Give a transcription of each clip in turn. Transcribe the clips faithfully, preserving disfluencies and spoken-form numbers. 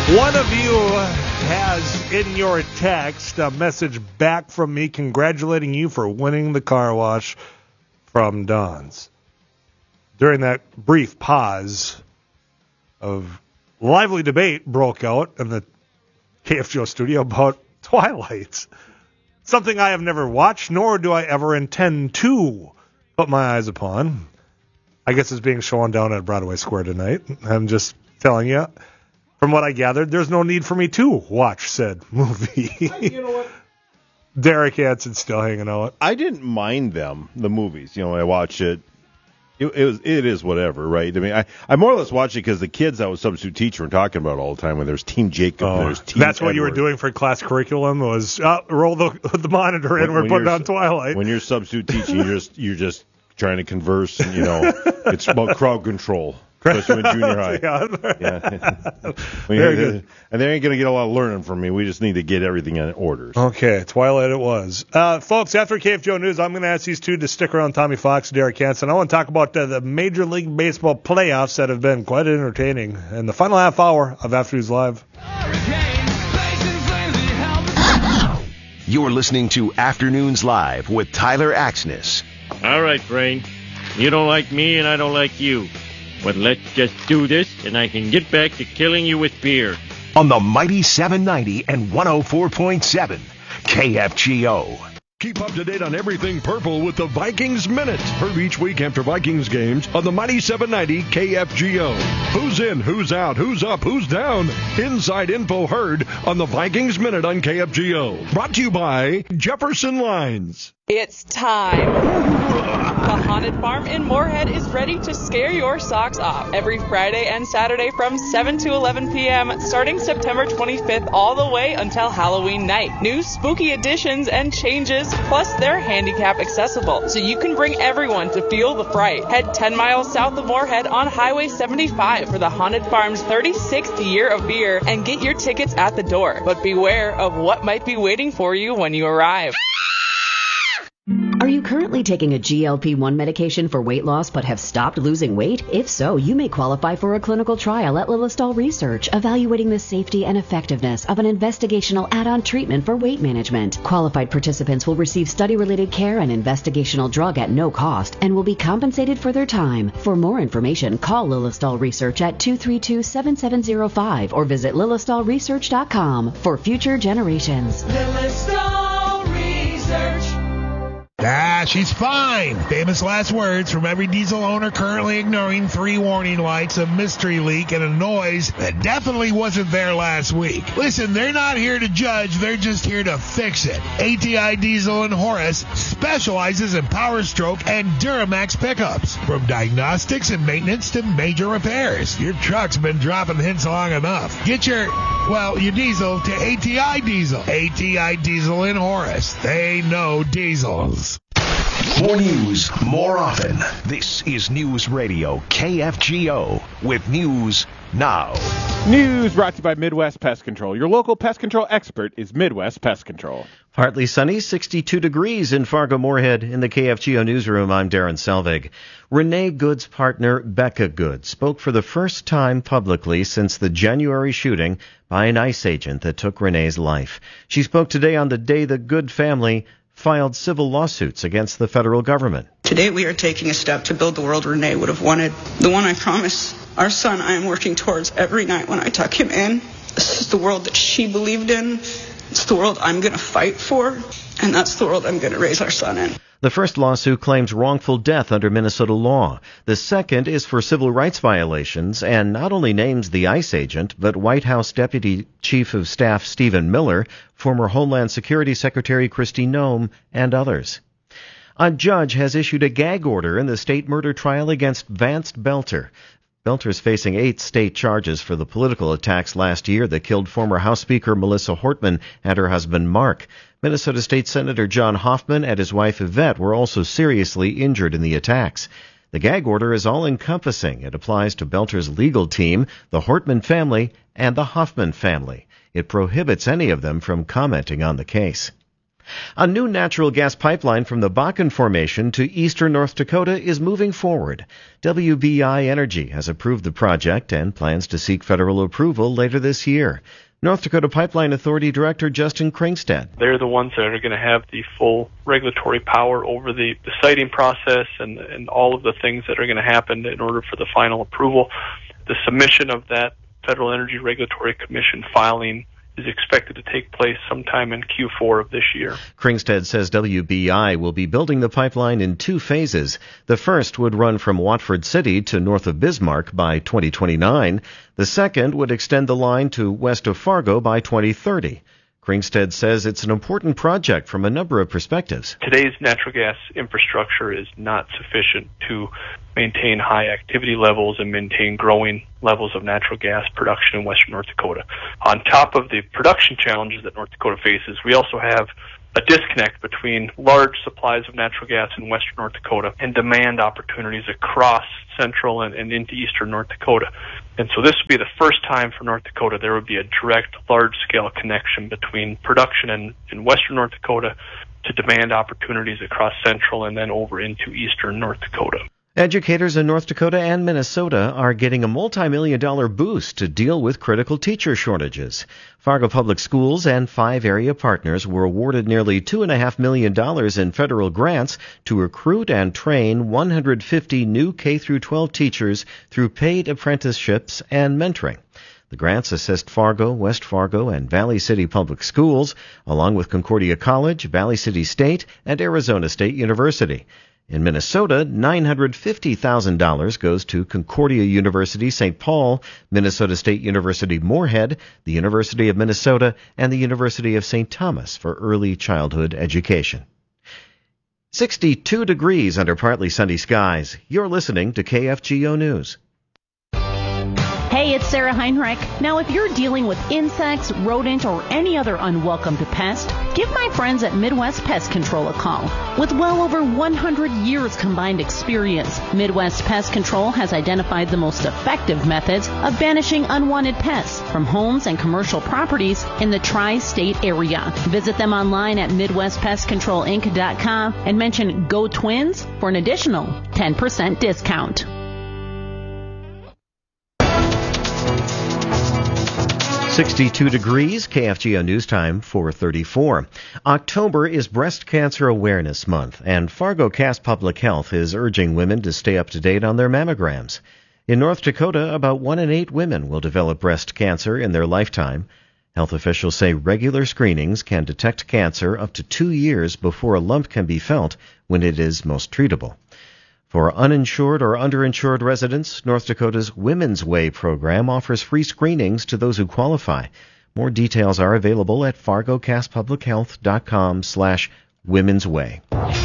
One of you has in your text a message back from me congratulating you for winning the car wash from Don's. During that brief pause of lively debate broke out in the K F G O studio about Twilight. Something I have never watched, nor do I ever intend to put my eyes upon. I guess it's being shown down at Broadway Square tonight. I'm just telling you. From what I gathered, there's no need for me to watch said movie. You know what? Derek Hanson's still hanging out. I didn't mind them, the movies. You know, I watched it. It, it was, it is whatever, right? I mean, I, I more or less watched it because the kids I was substitute teacher were talking about all the time. When there's Team Jacob, Oh, and there's Team that's what Edward. you were doing for class curriculum was uh, roll the the monitor in. When- We're when putting you're on s- Twilight. When you're substitute teaching, you're just you're just trying to converse. And, you know, it's about crowd control, especially in junior high. Yeah. Yeah. Very good. And they ain't going to get a lot of learning from me. We just need to get everything in order. Okay, Twilight it was. Uh, folks, after K F G O News, I'm going to ask these two to stick around Tommy Fox, Derek Hansen. I want to talk about uh, the Major League Baseball playoffs that have been quite entertaining. And the final half hour of After News Live. You're listening to Afternoons Live with Tyler Axness. All right, Brain. You don't like me and I don't like you. But let's just do this and I can get back to killing you with beer. On the mighty seven ninety and one oh four point seven K F G O. Keep up to date on everything purple with the Vikings Minute. Heard each week after Vikings games on the mighty seven ninety K F G O. Who's in, who's out, who's up, who's down? Inside info heard on the Vikings Minute on K F G O. Brought to you by Jefferson Lines. It's time. The Haunted Farm in Moorhead is ready to scare your socks off every Friday and Saturday from seven to eleven p.m. starting September twenty-fifth all the way until Halloween night. New spooky additions and changes, plus they're handicap accessible, so you can bring everyone to feel the fright. Head ten miles south of Moorhead on Highway seventy-five for the Haunted Farm's thirty-sixth year of beer and get your tickets at the door. But beware of what might be waiting for you when you arrive. Are you currently taking a G L P one medication for weight loss but have stopped losing weight? If so, you may qualify for a clinical trial at Lilistol Research, evaluating the safety and effectiveness of an investigational add-on treatment for weight management. Qualified participants will receive study-related care and investigational drug at no cost and will be compensated for their time. For more information, call Lilistol Research at two three two, seven seven zero five or visit lilistol research dot com for future generations. Lilistol Research. Ah, she's fine. Famous last words from every diesel owner currently ignoring three warning lights, a mystery leak, and a noise that definitely wasn't there last week. Listen, they're not here to judge. They're just here to fix it. A T I Diesel in Horace specializes in Power Stroke and Duramax pickups. From diagnostics and maintenance to major repairs. Your truck's been dropping hints long enough. Get your, well, your diesel to A T I Diesel. A T I Diesel in Horace. They know diesels. More news, more often. This is News Radio K F G O with News Now. News brought to you by Midwest Pest Control. Your local pest control expert is Midwest Pest Control. Partly sunny, sixty-two degrees in Fargo-Moorhead. In the K F G O newsroom, I'm Darren Selvig. Renee Good's partner, Becca Good, spoke for the first time publicly since the January shooting by an ICE agent that took Renee's life. She spoke today on the day the Good family filed civil lawsuits against the federal government. Today we are taking a step to build the world Renee would have wanted. The one I promise our son I am working towards every night when I tuck him in. This is the world that she believed in. It's the world I'm going to fight for. And that's the world I'm going to raise our son in. The first lawsuit claims wrongful death under Minnesota law. The second is for civil rights violations and not only names the ICE agent, but White House Deputy Chief of Staff Stephen Miller, former Homeland Security Secretary Kristi Noem, and others. A judge has issued a gag order in the state murder trial against Vance Belter. Belter's facing eight state charges for the political attacks last year that killed former House Speaker Melissa Hortman and her husband Mark. Minnesota State Senator John Hoffman and his wife Yvette were also seriously injured in the attacks. The gag order is all-encompassing. It applies to Belter's legal team, the Hortman family, and the Hoffman family. It prohibits any of them from commenting on the case. A new natural gas pipeline from the Bakken Formation to eastern North Dakota is moving forward. W B I Energy has approved the project and plans to seek federal approval later this year. North Dakota Pipeline Authority Director Justin Kringstad. They're the ones that are going to have the full regulatory power over the, the siting process and, and all of the things that are going to happen in order for the final approval. The submission of that Federal Energy Regulatory Commission filing is expected to take place sometime in Q four of this year. Kringstad says W B I will be building the pipeline in two phases. The first would run from Watford City to north of Bismarck by twenty twenty-nine. The second would extend the line to west of Fargo by twenty thirty. Kringstad says it's an important project from a number of perspectives. Today's natural gas infrastructure is not sufficient to maintain high activity levels and maintain growing levels of natural gas production in western North Dakota. On top of the production challenges that North Dakota faces, we also have a disconnect between large supplies of natural gas in western North Dakota and demand opportunities across central and, and into eastern North Dakota. And so this would be the first time for North Dakota there would be a direct, large-scale connection between production in, in western North Dakota to demand opportunities across central and then over into eastern North Dakota. Educators in North Dakota and Minnesota are getting a multi-million dollar boost to deal with critical teacher shortages. Fargo Public Schools and five area partners were awarded nearly two point five million dollars in federal grants to recruit and train one hundred fifty new K through twelve teachers through paid apprenticeships and mentoring. The grants assist Fargo, West Fargo, and Valley City Public Schools, along with Concordia College, Valley City State, and Arizona State University. In Minnesota, nine hundred fifty thousand dollars goes to Concordia University Saint Paul, Minnesota State University Moorhead, the University of Minnesota, and the University of Saint Thomas for early childhood education. sixty-two degrees under partly sunny skies. You're listening to K F G O News. Hey, it's Sarah Heinrich. Now, if you're dealing with insects, rodent, or any other unwelcome pest, give my friends at Midwest Pest Control a call. With well over one hundred years combined experience, Midwest Pest Control has identified the most effective methods of banishing unwanted pests from homes and commercial properties in the tri-state area. Visit them online at midwest pest control inc dot com and mention Go Twins for an additional ten percent discount. sixty-two degrees, K F G O News Time, four thirty-four. October is Breast Cancer Awareness Month, and Fargo Cass Public Health is urging women to stay up to date on their mammograms. In North Dakota, about one in eight women will develop breast cancer in their lifetime. Health officials say regular screenings can detect cancer up to two years before a lump can be felt when it is most treatable. For uninsured or underinsured residents, North Dakota's Women's Way program offers free screenings to those who qualify. More details are available at fargo cass public health dot com slash women's way.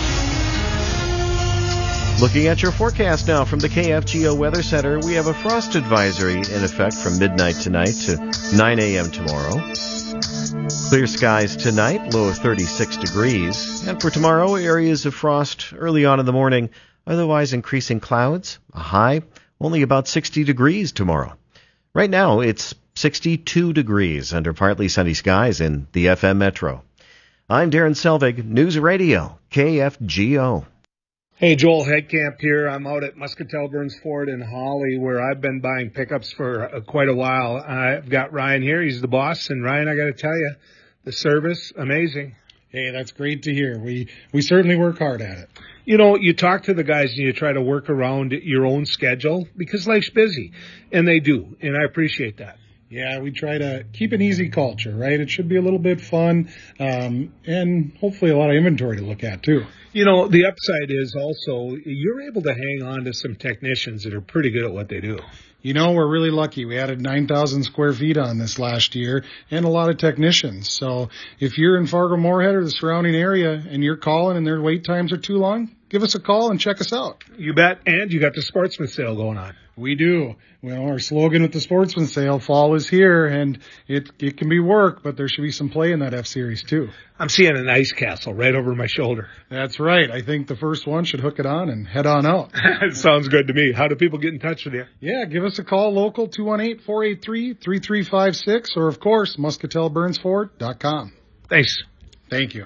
Looking at your forecast now from the K F G O Weather Center, we have a frost advisory in effect from midnight tonight to nine a.m. tomorrow. Clear skies tonight, low of thirty-six degrees. And for tomorrow, areas of frost early on in the morning. Otherwise, increasing clouds, a high, only about sixty degrees tomorrow. Right now, it's sixty-two degrees under partly sunny skies in the F M Metro. I'm Darren Selvig, News Radio, K F G O. Hey, Joel Headcamp here. I'm out at Muscatel Burns Ford in Holly, where I've been buying pickups for uh, quite a while. I've got Ryan here. He's the boss. And, Ryan, I got to tell you, the service, amazing. Hey, that's great to hear. We we certainly work hard at it. You know, you talk to the guys and you try to work around your own schedule because life's busy, and they do, and I appreciate that. Yeah, we try to keep an easy culture, right? It should be a little bit fun, um, and hopefully a lot of inventory to look at, too. You know, the upside is also you're able to hang on to some technicians that are pretty good at what they do. You know, we're really lucky. We added nine thousand square feet on this last year and a lot of technicians. So if you're in Fargo-Moorhead or the surrounding area and you're calling and their wait times are too long, give us a call and check us out. You bet. And you got the Sportsman sale going on. We do. Well, our slogan with the Sportsman sale, fall is here, and it it can be work, but there should be some play in that F-Series, too. I'm seeing an ice castle right over my shoulder. That's right. I think the first one should hook it on and head on out. Sounds good to me. How do people get in touch with you? Yeah, give us a call local, two one eight, four eight three, three three five six, or, of course, muscatel burns ford dot com. Thanks. Thank you.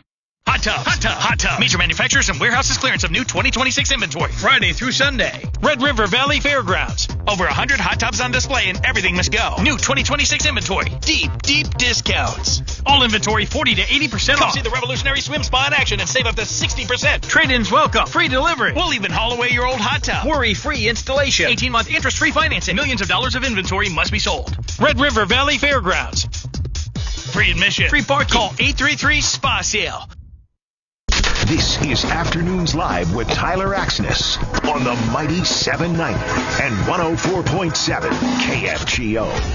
Hot Tubs. Hot Tub. Hot Tub. Major manufacturers and warehouses clearance of new twenty twenty-six inventory. Friday through Sunday. Red River Valley Fairgrounds. Over one hundred hot tubs on display and everything must go. New twenty twenty-six inventory. Deep, deep discounts. All inventory forty to eighty percent off. Come see the revolutionary swim spa in action and save up to sixty percent. Trade-ins welcome. Free delivery. We'll even haul away your old hot tub. Worry-free installation. eighteen-month interest-free financing. Millions of dollars of inventory must be sold. Red River Valley Fairgrounds. Free admission. Free parking. Call eight three three S P A sale. This is Afternoons Live with Tyler Axness on the Mighty seven ninety and one oh four point seven K F G O.